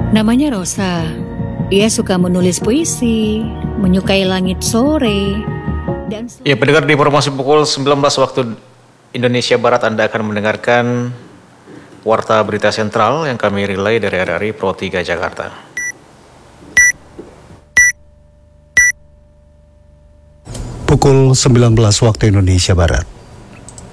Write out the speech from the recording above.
Namanya Rosa. Ia suka menulis puisi, menyukai langit sore, dan... Ya, pendengar, di informasi pukul 19 waktu Indonesia Barat Anda akan mendengarkan Warta Berita Sentral yang kami relay dari RRI Pro 3 Jakarta. Pukul 19 waktu Indonesia Barat.